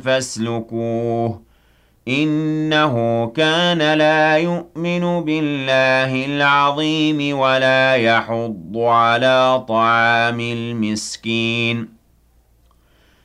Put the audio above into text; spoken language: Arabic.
فاسلكوه إنه كان لا يؤمن بالله العظيم ولا يحض على طعام المسكين